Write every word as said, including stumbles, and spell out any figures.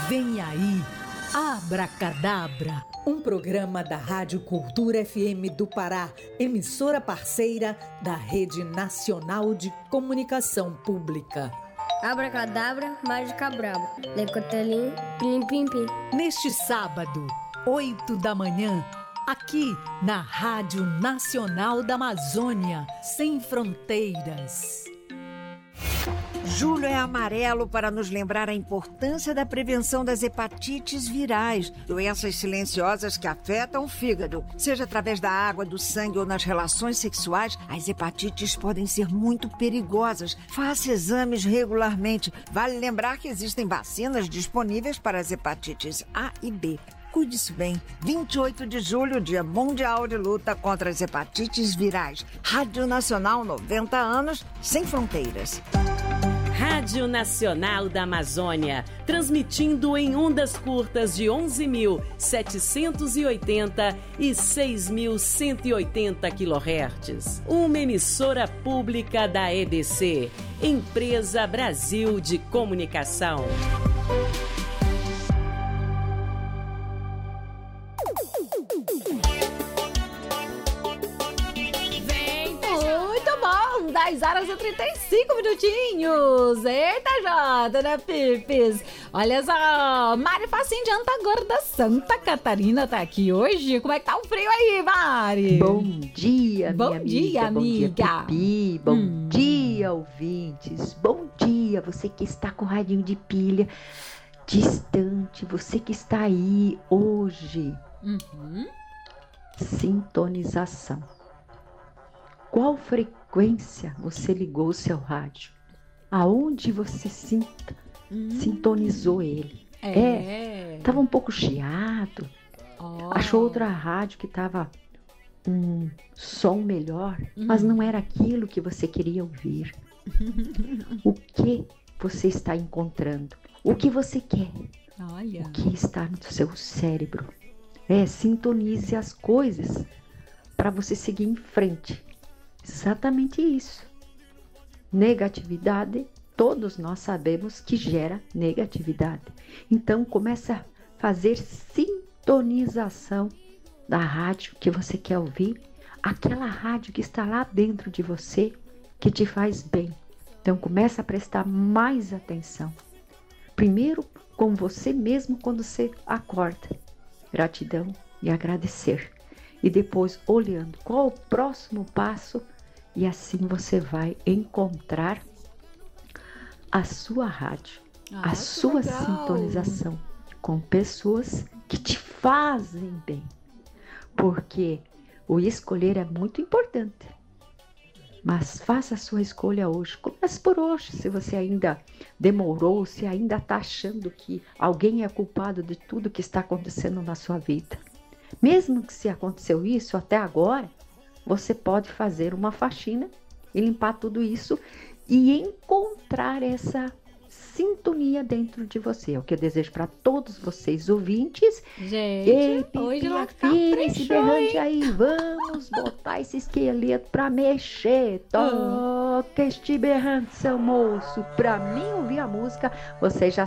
Vem aí, Abracadabra, um programa da Rádio Cultura F M do Pará, emissora parceira da Rede Nacional de Comunicação Pública. Abracadabra, mágica braba, lecotelim, plim plim plim. Neste sábado, oito da manhã, aqui na Rádio Nacional da Amazônia, sem fronteiras. Julho é amarelo para nos lembrar a importância da prevenção das hepatites virais, doenças silenciosas que afetam o fígado. Seja através da água, do sangue ou nas relações sexuais, as hepatites podem ser muito perigosas. Faça exames regularmente. Vale lembrar que existem vacinas disponíveis para as hepatites A e B. Cuide-se bem. vinte e oito de julho, Dia Mundial de Luta contra as Hepatites Virais. Rádio Nacional, noventa anos, sem fronteiras. Rádio Nacional da Amazônia, transmitindo em ondas curtas de onze mil setecentos e oitenta e seis mil cento e oitenta quilohertz. Uma emissora pública da E B C, Empresa Brasil de Comunicação. dez horas e trinta e cinco minutinhos. Eita, Jota, né, Pipis? Olha só, Mari Facinho de Antagorda, Santa Catarina tá aqui hoje. Como é que tá o frio aí, Mari? Bom dia, bom minha dia, amiga. amiga. Bom dia, Pipi. Bom hum. dia, ouvintes. Bom dia, você que está com o radinho de pilha distante, você que está aí hoje. Uhum. Sintonização. Qual frequência você ligou o seu rádio? Aonde você sinta, hum. sintonizou ele? É. Estava é, um pouco chiado. Oh. Achou outra rádio que estava um som melhor, hum. mas não era aquilo que você queria ouvir. O que você está encontrando? O que você quer? Olha. O que está no seu cérebro? É, sintonize as coisas para você seguir em frente. Exatamente isso. Negatividade, todos nós sabemos que gera negatividade. Então, comece a fazer sintonização da rádio que você quer ouvir, aquela rádio que está lá dentro de você, que te faz bem. Então, comece a prestar mais atenção. Primeiro, com você mesmo quando você acorda. Gratidão e agradecer. E depois, olhando qual o próximo passo. E assim você vai encontrar a sua rádio, ah, a sua legal. sintonização com pessoas que te fazem bem. Porque o escolher é muito importante. Mas faça a sua escolha hoje. Comece por hoje, se você ainda demorou, se ainda está achando que alguém é culpado de tudo que está acontecendo na sua vida. Mesmo que se aconteceu isso até agora, você pode fazer uma faxina e limpar tudo isso e encontrar essa sintonia dentro de você. É o que eu desejo para todos vocês ouvintes. Gente, Ei, hoje ela tá esse berrante aí. Vamos botar esse esqueleto para mexer. Toca este berrante, seu moço. Para mim ouvir a música, você já